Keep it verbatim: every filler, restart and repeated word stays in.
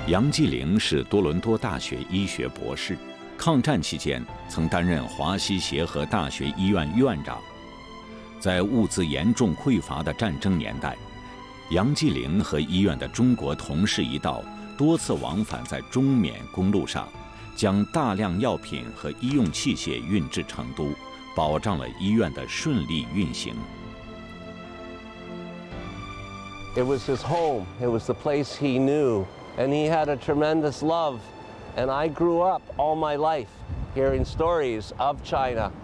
杨继陵是多伦多大学医学博士，抗战期间曾担任华西协和大学医院院长。在物资严重匮乏的战争年代，杨继陵和医院的中国同事一道多次往返在中缅公路上，将大量药品和医用器械运至成都，保障了医院的顺利运行。 It was his home. It was the place he knew, and he had a tremendous love. And I grew up all my life hearing stories of China